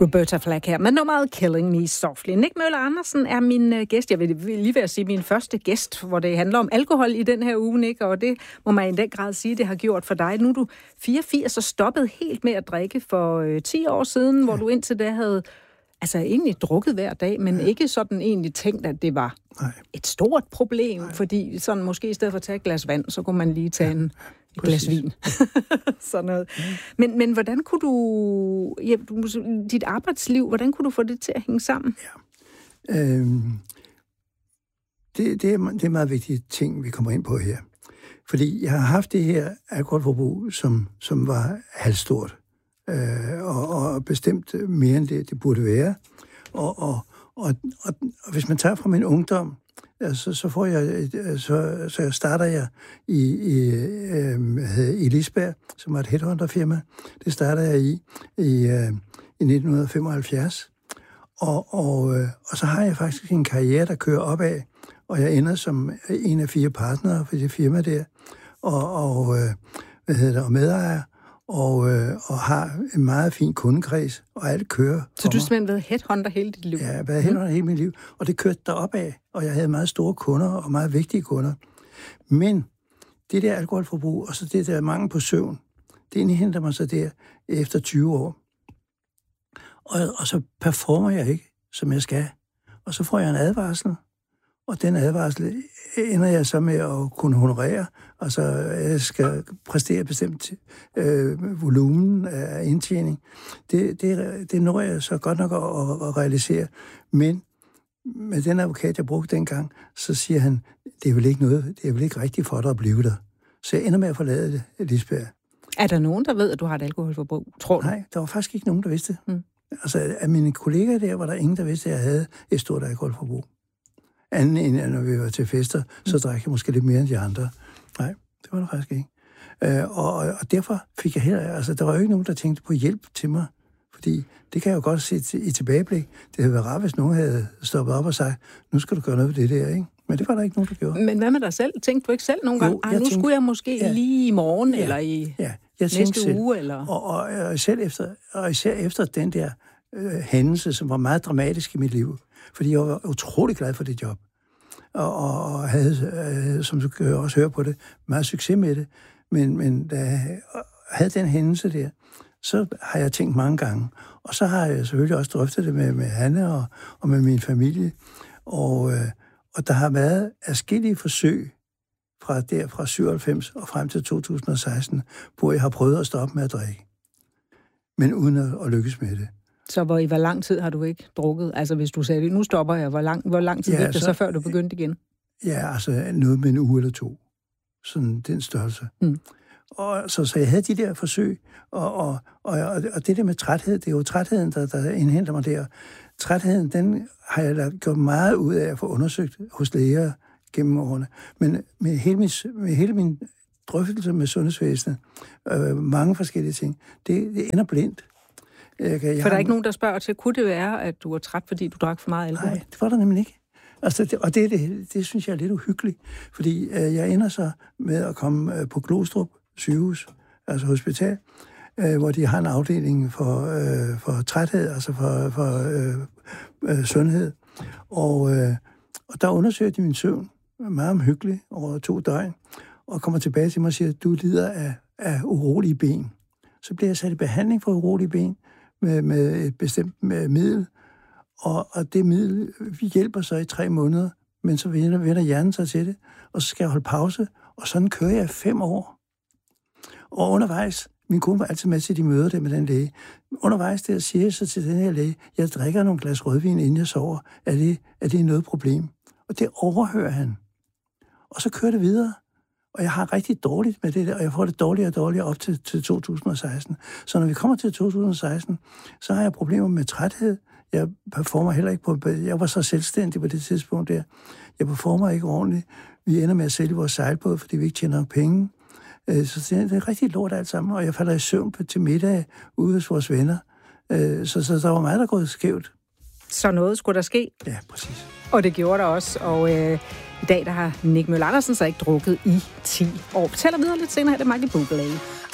Roberta Flack her med nummeret Killing Me Softly. Nick Møller Andersen er min gæst. Jeg vil lige ved at sige min første gæst, hvor det handler om alkohol i den her uge, Nick, og det må man i den grad sige, det har gjort for dig. Nu er du 84 og stoppet helt med at drikke for 10 år siden, hvor du indtil da havde egentlig drukket hver dag, men ikke sådan egentlig tænkt, at det var et stort problem, fordi sådan måske i stedet for at tage et glas vand, så kunne man lige tage et glas vin. Sådan noget. Men hvordan kunne du, dit arbejdsliv, hvordan kunne du få det til at hænge sammen? Ja. Det er meget vigtige ting, vi kommer ind på her. Fordi jeg har haft det her alkoholforbrug, som var halvstort. Og bestemt mere end det burde være. Og hvis man tager fra min ungdom, så starter jeg i Lisbjerg, som var et headhunterfirma. Det starter jeg i 1975. Og så har jeg faktisk en karriere, der kører opad, og jeg ender som en af 4 partnere for det firma der, og medejer. Og har en meget fin kundekreds, og alt kører. Så du har simpelthen været headhunter hele dit liv? Ja, jeg har været headhunter hele mit liv, og det kørte derop af, og jeg havde meget store kunder, og meget vigtige kunder. Men det der alkoholforbrug, og så det der mangel på søvn, det indhenter mig så der efter 20 år. Og så performer jeg ikke, som jeg skal. Og så får jeg en advarsel, og den advarsel ender jeg så med at kunne honorere, og så jeg skal præstere bestemt volumen af indtjening. Det når jeg så godt nok at realisere. Men med den advokat, jeg brugte dengang, så siger han, det er vel ikke rigtigt for dig at blive der. Så jeg ender med at forlade det, Lisbjerg. Er der nogen, der ved, at du har et alkoholforbrug? Tror du? Nej, der var faktisk ikke nogen, der vidste det. Altså, af mine kollegaer der, var der ingen, der vidste, at jeg havde et stort alkoholforbrug. Anden end når vi var til fester, så drak jeg måske lidt mere end de andre. Nej, det var der faktisk ikke. Og derfor fik jeg der var jo ikke nogen, der tænkte på hjælp til mig. Fordi det kan jeg jo godt se i tilbageblik. Det havde været rart, hvis nogen havde stoppet op og sagt, nu skal du gøre noget ved det der, ikke? Men det var der ikke nogen, der gjorde. Men hvad med dig selv? Tænkte du ikke selv nogle gange, skulle jeg måske lige i morgen, eller i næste uge? Eller? Og især efter den der hændelse, som var meget dramatisk i mit liv. Fordi jeg var utrolig glad for det job. Og havde, som du kan også høre på det, meget succes med det. Men da jeg havde den hændelse der, så har jeg tænkt mange gange. Og så har jeg selvfølgelig også drøftet det med Hanne og med min familie. Og der har været adskillige forsøg fra 97 og frem til 2016, hvor jeg har prøvet at stoppe med at drikke. Men uden at lykkes med det. Så hvor lang tid har du ikke drukket? Altså hvis du sagde, nu stopper jeg, hvor lang tid gik det så før du begyndte igen? Ja, altså noget med en uge eller 2. Sådan den størrelse. Og så jeg havde de der forsøg, og det der med træthed, det er jo trætheden, der indhenter mig der. Trætheden, den har jeg gjort meget ud af at få undersøgt hos læger gennem årene. Men med hele min drøftelse med sundhedsvæsenet, mange forskellige ting, det ender blindt. For der er ikke nogen, der spørger til, kunne det være, at du er træt, fordi du drak for meget alkohol? Nej, det var der nemlig ikke. Altså, det synes jeg er lidt uhyggeligt, fordi jeg ender så med at komme på Glostrup sygehus, altså hospital, hvor de har en afdeling for træthed, altså for sundhed. Og der undersøger de min søvn, meget omhyggeligt, over 2 døgn, og kommer tilbage til mig og siger, at du lider af urolige ben. Så bliver jeg sat i behandling for urolige ben med et bestemt middel, og det middel hjælper så i 3 måneder, men så vender hjernen sig til det, og så skal jeg holde pause, og sådan kører jeg 5 år. Og undervejs, min kone var altid med til de møder der med den læge, undervejs der siger jeg så til den her læge, jeg drikker nogle glas rødvin, inden jeg sover, er det noget problem? Og det overhører han. Og så kører det videre. Og jeg har rigtig dårligt med det der, og jeg får det dårligere og dårligere op til 2016. Så når vi kommer til 2016, så har jeg problemer med træthed. Jeg performer heller ikke jeg var så selvstændig på det tidspunkt der. Jeg performer ikke ordentligt. Vi ender med at sælge vores sejlbåd, fordi vi ikke tjener nok penge. Så det er rigtig lort alt sammen, og jeg falder i søvn til middag ude hos vores venner. Så der var meget, der gået skævt. Så noget skulle der ske? Ja, præcis. Og det gjorde der også, og i dag der har Nick Møller Andersen så ikke drukket i 10 år. Vi taler videre lidt senere, det er Michael Bublé.